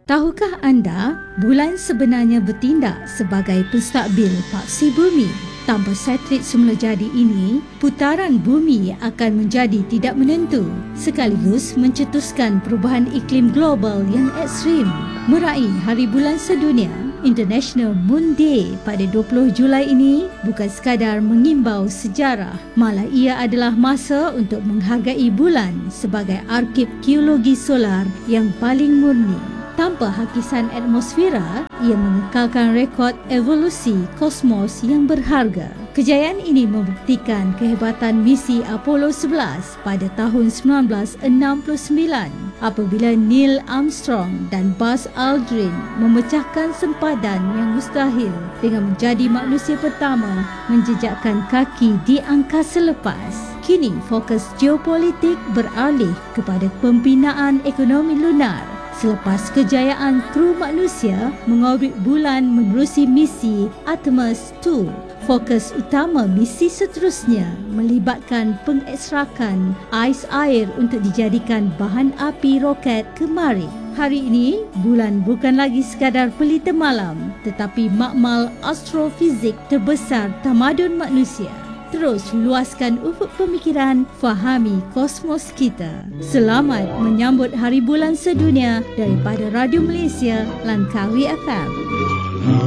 Tahukah anda, bulan sebenarnya bertindak sebagai penstabil paksi bumi? Tanpa satelit semula jadi ini, putaran bumi akan menjadi tidak menentu, sekaligus mencetuskan perubahan iklim global yang ekstrim. Meraih Hari Bulan Sedunia, International Moon Day pada 20 Julai ini bukan sekadar mengimbau sejarah, malah ia adalah masa untuk menghargai bulan sebagai arkib geologi solar yang paling murni. Tanpa hakisan atmosfera, ia mengekalkan rekod evolusi kosmos yang berharga. Kejayaan ini membuktikan kehebatan misi Apollo 11 pada tahun 1969 apabila Neil Armstrong dan Buzz Aldrin memecahkan sempadan yang mustahil dengan menjadi manusia pertama menjejakkan kaki di angkasa lepas. Kini fokus geopolitik beralih kepada pembinaan ekonomi lunar. Selepas kejayaan kru manusia mengorbit bulan menerusi misi Artemis 2, fokus utama misi seterusnya melibatkan pengekstrakan ais air untuk dijadikan bahan api roket ke Marikh. Hari ini, bulan bukan lagi sekadar pelita malam, tetapi makmal astrofizik terbesar tamadun manusia. Terus luaskan ufuk pemikiran, fahami kosmos kita. Selamat menyambut Hari Bulan Sedunia daripada Radio Malaysia Langkawi FM.